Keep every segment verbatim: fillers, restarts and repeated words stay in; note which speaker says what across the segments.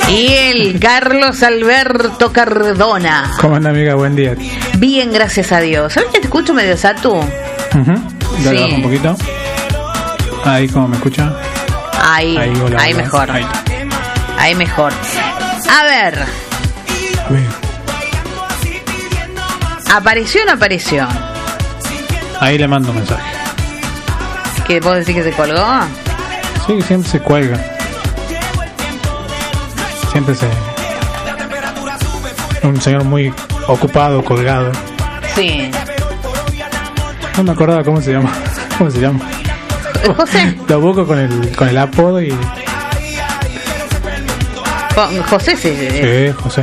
Speaker 1: Y el Carlos Alberto Cardona.
Speaker 2: ¿Cómo anda, amiga? Buen día.
Speaker 1: Bien, gracias a Dios. ¿Sabes que te escucho medio satu?
Speaker 2: Uh-huh. Ya
Speaker 1: Sí.
Speaker 2: le bajo un poquito. Ahí, ¿cómo me escucha?
Speaker 1: Ahí, ahí,
Speaker 2: hola,
Speaker 1: ahí
Speaker 2: hola.
Speaker 1: mejor.
Speaker 2: Ahí.
Speaker 1: Ahí mejor. A ver,
Speaker 2: A ver.
Speaker 1: ¿apareció o no apareció?
Speaker 2: Ahí le mando un mensaje.
Speaker 1: ¿Que vos decís que se colgó?
Speaker 2: Sí, siempre se cuelga. Siempre se... Un señor muy ocupado, colgado.
Speaker 1: Sí.
Speaker 2: No me acordaba cómo se llama. ¿Cómo se llama?
Speaker 1: José.
Speaker 2: Lo busco con el, con el apodo y...
Speaker 1: Jo- José, sí. sí.
Speaker 2: Sí, José.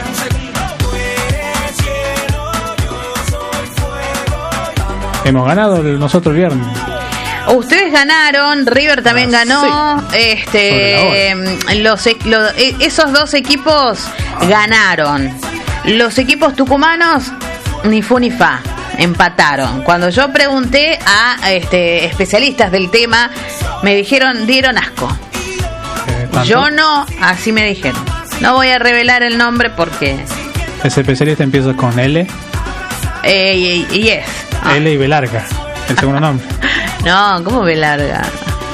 Speaker 2: Hemos ganado el- nosotros el viernes.
Speaker 1: Ustedes ganaron, River también
Speaker 2: Ah,
Speaker 1: ganó. Este, los, e- lo- e- esos dos equipos ganaron. Los equipos tucumanos ni fu ni fa, empataron. Cuando yo pregunté a este, especialistas del tema, me dijeron, dieron asco.
Speaker 2: Eh, ¿tanto?
Speaker 1: Yo no, así me dijeron. No voy a revelar el nombre porque
Speaker 2: Ese especialista empieza con L.
Speaker 1: eh, y, y es. Ah.
Speaker 2: L y B larga. El segundo nombre.
Speaker 1: No, ¿cómo ve larga?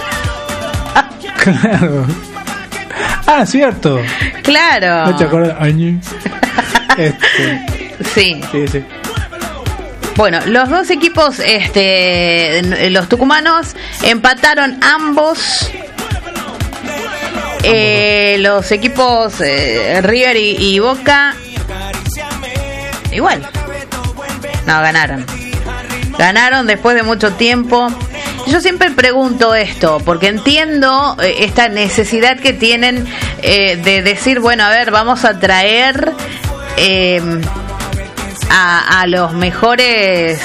Speaker 2: Claro. Ah, cierto.
Speaker 1: Claro.
Speaker 2: ¿No te acuerdas? Añi. Este,
Speaker 1: Sí.
Speaker 2: sí, sí.
Speaker 1: Bueno, los dos equipos, este, los tucumanos, empataron ambos. Eh, los equipos eh, River y, y Boca, igual. No, ganaron. Ganaron después de mucho tiempo. Yo siempre pregunto esto, porque entiendo eh, esta necesidad que tienen eh, de decir, bueno, a ver, vamos a traer eh, a, a los mejores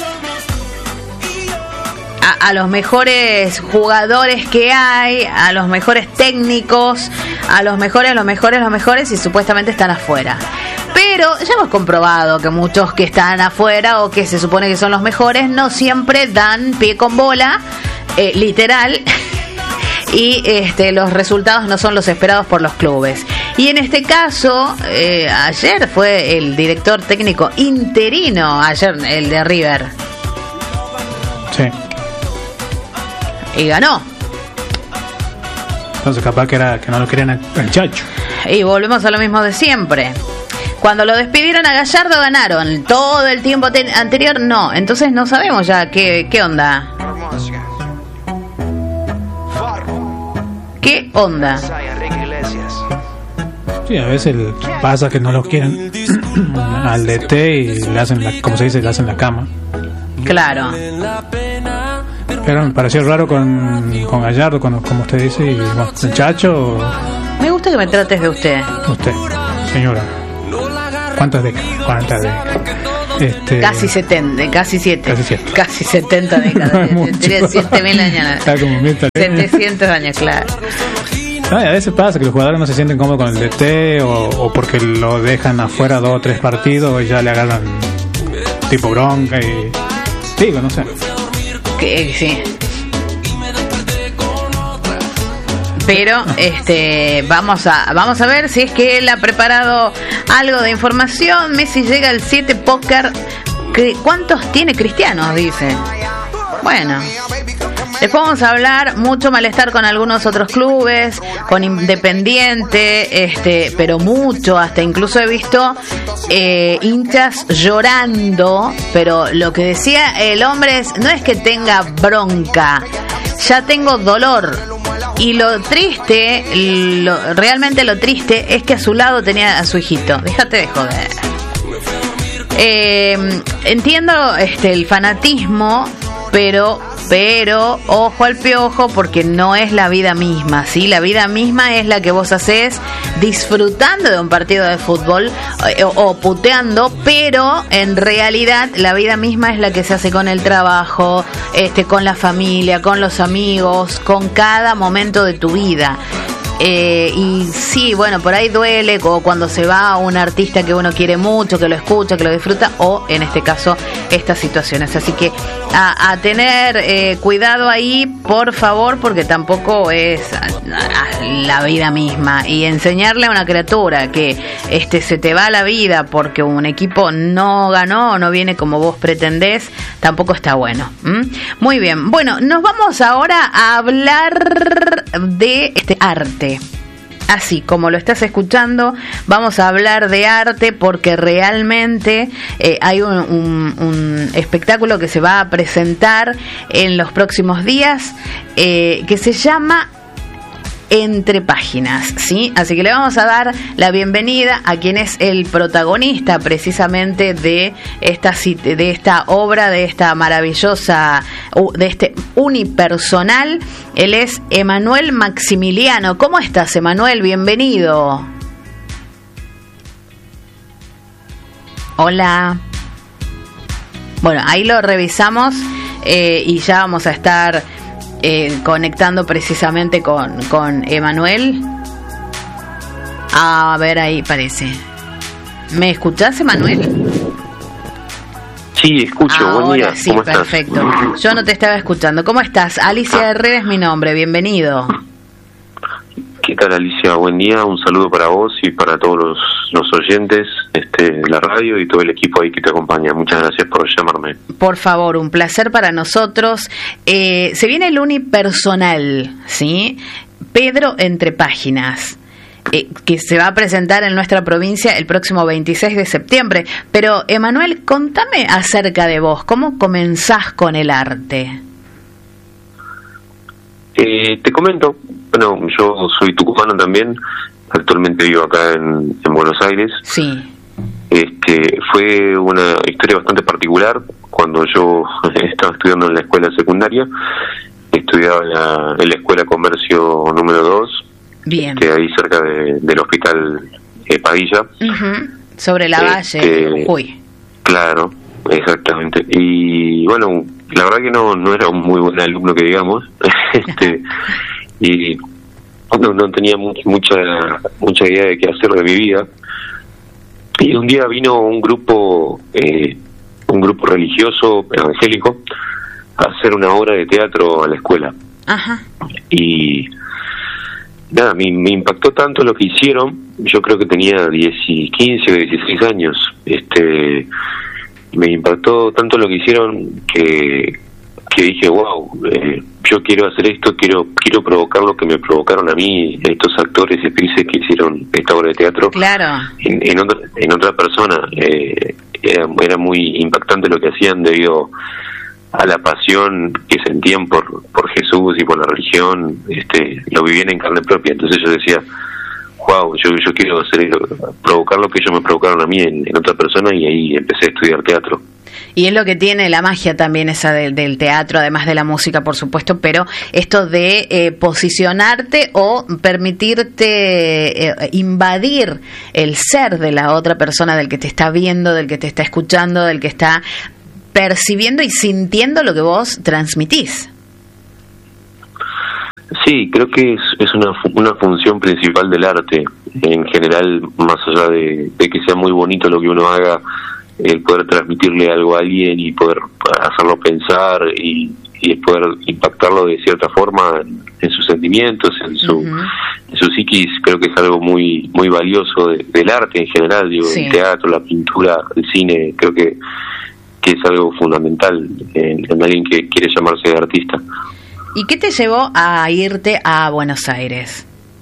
Speaker 1: a, a los mejores jugadores que hay, a los mejores técnicos, a los mejores, los mejores, los mejores, y supuestamente están afuera. Pero ya hemos comprobado que muchos que están afuera o que se supone que son los mejores no siempre dan pie con bola, eh, literal, y este, los resultados no son los esperados por los clubes. Y en este caso, eh, ayer fue el director técnico interino, ayer el de River,
Speaker 2: Sí.
Speaker 1: y ganó.
Speaker 2: Entonces capaz que era que no lo querían al Chacho.
Speaker 1: Y volvemos a lo mismo de siempre. Cuando lo despidieron a Gallardo ganaron. Todo el tiempo te- anterior no. Entonces no sabemos ya qué, qué onda. ¿Qué onda?
Speaker 2: Sí, a veces el- pasa que no lo quieren al D T y le hacen, la, como se dice, le hacen la cama.
Speaker 1: Claro.
Speaker 2: Pero me pareció raro con, con Gallardo, con, como usted dice, y bueno, el Chacho,
Speaker 1: Me gusta que me trates de usted.
Speaker 2: usted, señora. ¿Cuántas décadas? ¿Cuántas décadas? Este,
Speaker 1: Casi setenta, casi siete.
Speaker 2: Casi siete.
Speaker 1: Casi setenta décadas.
Speaker 2: No es mucho.
Speaker 1: Tenía siete mil años.
Speaker 2: Está como mil tareas.
Speaker 1: setecientos años, claro.
Speaker 2: No, y a veces pasa que los jugadores no se sienten cómodos con el D T o, o porque lo dejan afuera dos o tres partidos y ya le agarran tipo bronca y... Digo, no sé.
Speaker 1: Que, sí. Pero este vamos a vamos a ver si es que él ha preparado algo de información. Messi llega al siete póker. ¿Qué- ¿Cuántos tiene Cristiano? Dice. Bueno. Después vamos a hablar mucho malestar con algunos otros clubes, con Independiente, este, pero mucho, hasta incluso he visto eh, hinchas llorando, pero lo que decía el hombre es, no es que tenga bronca, ya tengo dolor. Y lo triste, lo, realmente lo triste es que a su lado tenía a su hijito. Déjate de joder. Eh, entiendo este el fanatismo, pero pero ojo al piojo, porque no es la vida misma, ¿sí? La vida misma es la que vos hacés disfrutando de un partido de fútbol eh, o, o puteando, pero en realidad la vida misma es la que se hace con el trabajo, este, con la familia, con los amigos, con cada momento de tu vida. Eh, y sí, bueno, por ahí duele, o cuando se va un artista que uno quiere mucho, que lo escucha, que lo disfruta, o en este caso estas situaciones. Así que a, a tener eh, cuidado ahí, por favor, porque tampoco es a, a, la vida misma. Y enseñarle a una criatura que este se te va la vida porque un equipo no ganó o no viene como vos pretendés, tampoco está bueno. ¿Mm? Muy bien, bueno, nos vamos ahora a hablar de este arte. Así como lo estás escuchando, vamos a hablar de arte porque realmente eh, hay un, un, un espectáculo que se va a presentar en los próximos días eh, que se llama Entre Páginas, ¿sí? Así que le vamos a dar la bienvenida a quien es el protagonista precisamente de esta de esta obra, de esta maravillosa, de este unipersonal. Él es Emanuel Maximiliano. ¿Cómo estás, Emanuel? Bienvenido. Hola. Bueno, ahí lo revisamos eh, y ya vamos a estar Eh, conectando precisamente con, con Emanuel. A ver, ahí parece. ¿Me escuchás, Emanuel?
Speaker 3: Sí, escucho.
Speaker 1: Ahora
Speaker 3: buen día.
Speaker 1: Sí,
Speaker 3: ¿Cómo
Speaker 1: perfecto.
Speaker 3: estás?
Speaker 1: Yo no te estaba escuchando. ¿Cómo estás? Alicia Herrera es mi nombre. Bienvenido.
Speaker 3: ¿Qué tal, Alicia? Buen día. Un saludo para vos y para todos los, los oyentes este, de la radio y todo el equipo ahí que te acompaña. Muchas gracias por llamarme.
Speaker 1: Por favor, un placer para nosotros. Eh, se viene el unipersonal, ¿sí? Pedro Entre Páginas, eh, que se va a presentar en nuestra provincia el próximo veintiséis de septiembre. Pero, Emanuel, contame acerca de vos. ¿Cómo comenzás con el arte?
Speaker 3: Eh, te comento, bueno, yo soy tucumano también, actualmente vivo acá en, en Buenos Aires.
Speaker 1: Sí.
Speaker 3: Este, fue una historia bastante particular cuando yo estaba estudiando en la escuela secundaria. Estudiaba en la, en la escuela comercio número dos.
Speaker 1: Bien.
Speaker 3: Este, ahí cerca de, del hospital eh, Padilla.
Speaker 1: Uh-huh. Sobre la
Speaker 3: este,
Speaker 1: Valle. Uy.
Speaker 3: Claro, exactamente. Y bueno, la verdad que no no era un muy buen alumno que digamos. este y no, no tenía much, mucha mucha idea de qué hacer de mi vida. Y un día vino un grupo eh, un grupo religioso evangélico a hacer una obra de teatro a la escuela.
Speaker 1: Ajá.
Speaker 3: Y nada, me, me impactó tanto lo que hicieron. Yo creo que tenía diez, quince o dieciséis años. Este me impactó tanto lo que hicieron que que dije, wow, eh, yo quiero hacer esto, quiero quiero provocar lo que me provocaron a mí estos actores y actrices que hicieron esta obra de teatro.
Speaker 1: Claro.
Speaker 3: En, en, otra, en otra persona. Eh, era, era muy impactante lo que hacían debido a la pasión que sentían por por Jesús y por la religión. Este, lo vivían en carne propia. Entonces yo decía, wow, yo yo quiero hacer provocar lo que ellos me provocaron a mí en, en otra persona, y ahí empecé a estudiar teatro.
Speaker 1: Y es lo que tiene la magia también esa del, del teatro, además de la música, por supuesto, pero esto de eh, posicionarte o permitirte eh, invadir el ser de la otra persona, del que te está viendo, del que te está escuchando, del que está percibiendo y sintiendo lo que vos transmitís.
Speaker 3: Sí, creo que es, es una, una función principal del arte en general, más allá de, de que sea muy bonito lo que uno haga, el poder transmitirle algo a alguien y poder hacerlo pensar y, y poder impactarlo de cierta forma en, en sus sentimientos, en su uh-huh. en su psiquis. Creo que es algo muy muy valioso de, del arte en general, digo, sí. El teatro, la pintura, el cine, creo que, que es algo fundamental en, en alguien que quiere llamarse artista.
Speaker 1: ¿Y qué te llevó a irte a Buenos Aires?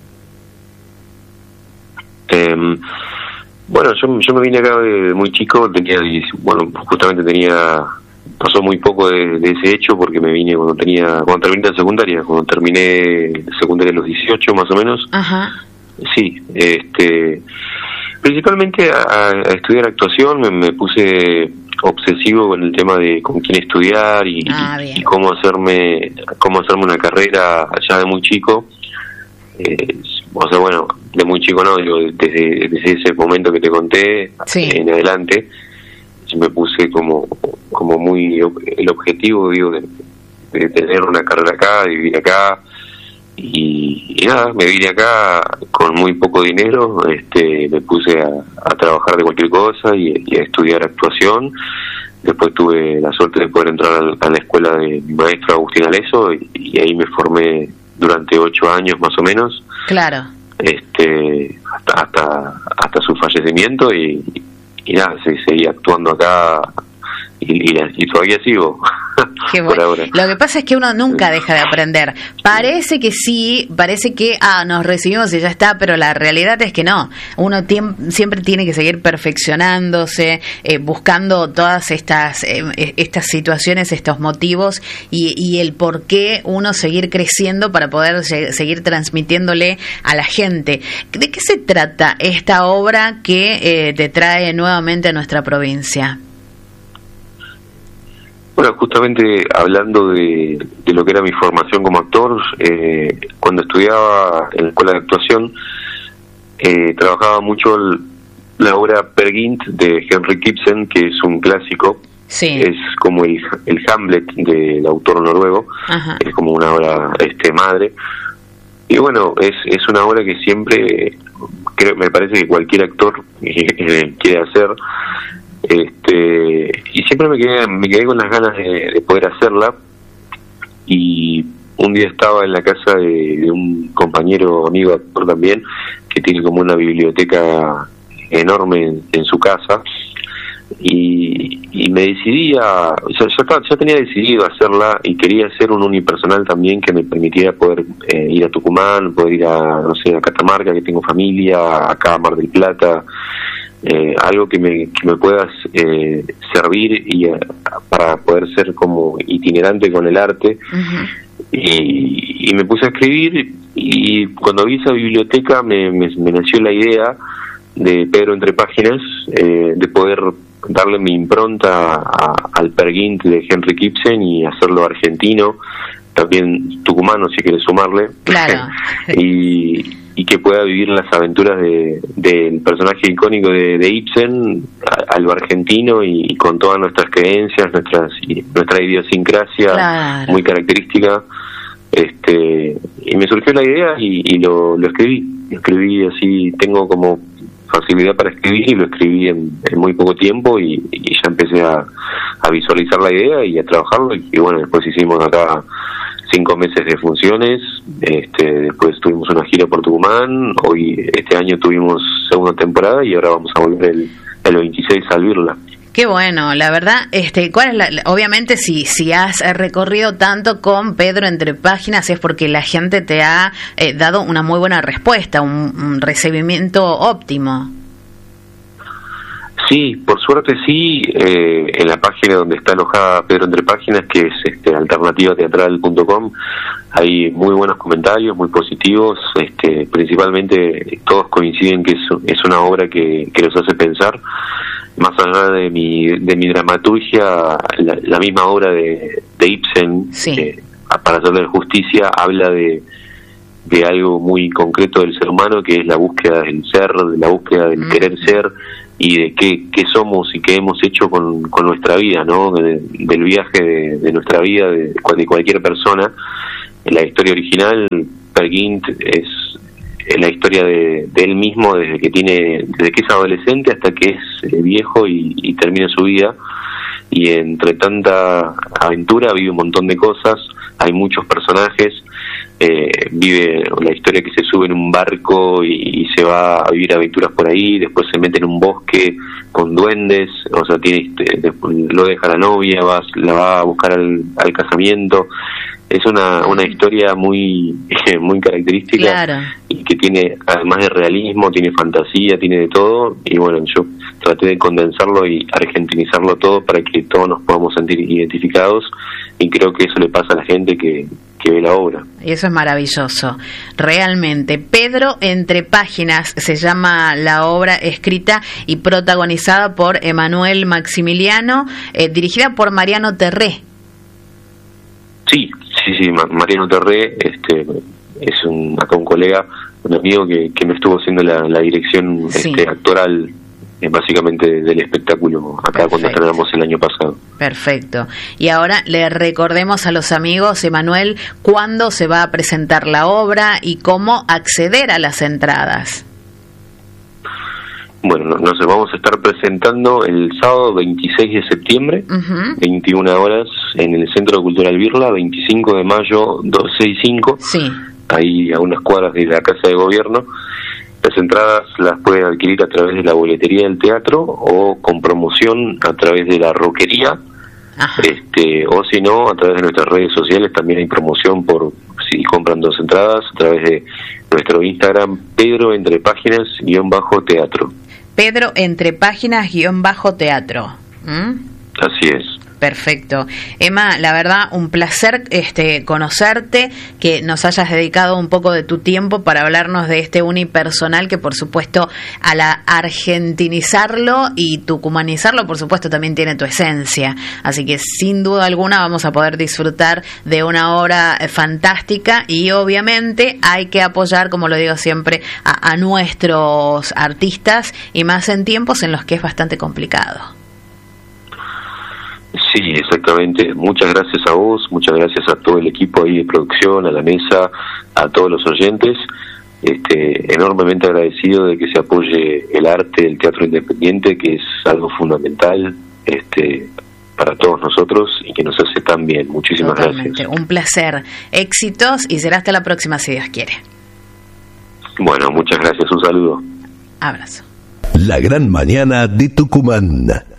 Speaker 3: Eh, bueno, yo, yo me vine acá de muy chico, tenía, bueno, justamente tenía, pasó muy poco de, de ese hecho porque me vine cuando tenía, cuando terminé la secundaria, cuando terminé secundaria a los dieciocho más o menos.
Speaker 1: Ajá.
Speaker 3: Sí, este, principalmente a, a estudiar actuación. me, me puse obsesivo con el tema de con quién estudiar y, ah, y cómo hacerme cómo hacerme una carrera allá de muy chico. Eh, o sea, bueno, de muy chico no, digo, desde, desde ese momento que te conté, sí, en adelante, me puse como como muy el objetivo, digo, de, de tener una carrera acá, de vivir acá, y, y nada, me vine acá con muy poco dinero, este, me puse a, a trabajar de cualquier cosa y, y a estudiar actuación. Después tuve la suerte de poder entrar a la escuela de mi maestro Agustín Aleso y, y ahí me formé durante ocho años más o menos.
Speaker 1: Claro. Este,
Speaker 3: hasta hasta, hasta su fallecimiento y, y nada, se, seguí actuando acá y, y, y todavía sigo.
Speaker 1: Qué bueno. Por ahora. Lo que pasa es que uno nunca deja de aprender. Parece que sí, parece que ah nos recibimos y ya está, pero la realidad es que no. Uno tiem- siempre tiene que seguir perfeccionándose, eh, buscando todas estas eh, estas situaciones, estos motivos y, y el por qué uno seguir creciendo para poder se- seguir transmitiéndole a la gente. ¿De qué se trata esta obra que eh, te trae nuevamente a nuestra provincia?
Speaker 3: Bueno, justamente hablando de, de lo que era mi formación como actor, eh, cuando estudiaba en la escuela de actuación, eh, trabajaba mucho el, la obra Peer Gynt de Henrik Ibsen, que es un clásico.
Speaker 1: Sí.
Speaker 3: Es como el, el Hamlet del autor noruego. Ajá. Es como una obra este, madre. Y bueno, es, es una obra que siempre, creo, me parece que cualquier actor eh, quiere hacer. Este, y siempre me quedé, me quedé con las ganas de, de poder hacerla. Y un día estaba en la casa de, de un compañero amigo actor también, que tiene como una biblioteca enorme en, en su casa, y, y me decidí a, o sea, ya, ya tenía decidido hacerla y quería hacer un unipersonal también que me permitiera poder eh, ir a Tucumán, poder ir a, no sé, a Catamarca, que tengo familia, acá a Mar del Plata. Eh, algo que me, que me pueda eh, servir y uh, para poder ser como itinerante con el arte. Uh-huh. y, y me puse a escribir, y cuando vi esa biblioteca me, me, me nació la idea de Pedro entre páginas, eh, de poder darle mi impronta a, al Peer Gynt de Henrik Ibsen y hacerlo argentino, también tucumano si quieres sumarle.
Speaker 1: Claro.
Speaker 3: y y que pueda vivir las aventuras de del personaje icónico de, de Ibsen a, a lo argentino y, y con todas nuestras creencias, nuestras y nuestra idiosincrasia, claro, muy característica. Este, y me surgió la idea y, y lo, lo escribí. Escribí así, tengo como facilidad para escribir y lo escribí en, en muy poco tiempo y, y ya empecé a, a visualizar la idea y a trabajarlo y, y bueno, después hicimos acá cinco meses de funciones, este, después tuvimos una gira por Tucumán, hoy este año tuvimos segunda temporada y ahora vamos a volver el, el veintiséis a vivirla.
Speaker 1: Qué bueno, la verdad, este, ¿cuál es la, obviamente si si has recorrido tanto con Pedro entre páginas es porque la gente te ha eh, dado una muy buena respuesta, un, un recibimiento óptimo.
Speaker 3: Sí, por suerte sí, eh, en la página donde está alojada Pedro entre páginas, que es este, alternativa teatral punto com, hay muy buenos comentarios, muy positivos, este, principalmente todos coinciden que es, es una obra que, que los hace pensar. Más allá de mi de mi dramaturgia, la, la misma obra de, de Ibsen,
Speaker 1: sí,
Speaker 3: que, para hacerle justicia, habla de de algo muy concreto del ser humano, que es la búsqueda del ser, de la búsqueda del mm. querer ser, y de qué, qué somos y qué hemos hecho con, con nuestra vida, ¿no? De, del viaje de, de nuestra vida, de, de cualquier persona. En la historia original, Peer Gynt es la historia de, de él mismo desde que tiene, desde que es adolescente hasta que es eh, viejo y, y termina su vida, y entre tanta aventura vive un montón de cosas, hay muchos personajes, eh, vive la historia que se sube en un barco y, y se va a vivir aventuras por ahí, después se mete en un bosque con duendes, o sea, tiene después lo deja la novia, va, la va a buscar al, al casamiento. Es una una historia muy muy característica,
Speaker 1: claro,
Speaker 3: y que tiene, además de realismo, tiene fantasía, tiene de todo, y bueno, yo traté de condensarlo y argentinizarlo todo para que todos nos podamos sentir identificados, y creo que eso le pasa a la gente que, que ve la obra.
Speaker 1: Y eso es maravilloso, realmente. Pedro entre páginas se llama la obra, escrita y protagonizada por Emanuel Maximiliano, eh, dirigida por Mariano Terré.
Speaker 3: Sí, sí, sí, Mariano Terré, este, es un acá un colega, un amigo que, que me estuvo haciendo la, la dirección, sí, este, actoral eh, básicamente del espectáculo acá. Perfecto. Cuando estrenamos el año pasado.
Speaker 1: Perfecto. Y ahora le recordemos a los amigos, Emanuel, cuándo se va a presentar la obra y cómo acceder a las entradas.
Speaker 3: Bueno, nos vamos a estar presentando el sábado veintiséis de septiembre, uh-huh. veintiuna horas, en el Centro Cultural Birla, veinticinco de mayo, doscientos sesenta y cinco,
Speaker 1: sí.
Speaker 3: ahí a unas cuadras de la Casa de Gobierno. Las entradas las pueden adquirir a través de la boletería del teatro o con promoción a través de la roquería, Ajá. este o si no, a través de nuestras redes sociales también hay promoción por si compran dos entradas a través de nuestro Instagram, Pedro Entre Páginas guión bajo teatro.
Speaker 1: Pedro Entre Páginas guión bajo teatro. ¿Mm?
Speaker 3: Así es.
Speaker 1: Perfecto. Emma, la verdad, un placer este conocerte, que nos hayas dedicado un poco de tu tiempo para hablarnos de este unipersonal que, por supuesto, a la argentinizarlo y tucumanizarlo, por supuesto, también tiene tu esencia. Así que, sin duda alguna, vamos a poder disfrutar de una obra fantástica y, obviamente, hay que apoyar, como lo digo siempre, a, a nuestros artistas y más en tiempos en los que es bastante complicado.
Speaker 3: Sí, exactamente. Muchas gracias a vos, muchas gracias a todo el equipo ahí de producción, a la mesa, a todos los oyentes. Este, enormemente agradecido de que se apoye el arte, el teatro independiente, que es algo fundamental este, para todos nosotros y que nos hace tan bien. Muchísimas
Speaker 1: Totalmente.
Speaker 3: gracias.
Speaker 1: Un placer. Éxitos y será hasta la próxima, si Dios quiere.
Speaker 3: Bueno, muchas gracias. Un saludo.
Speaker 1: Abrazo.
Speaker 4: La gran mañana de Tucumán.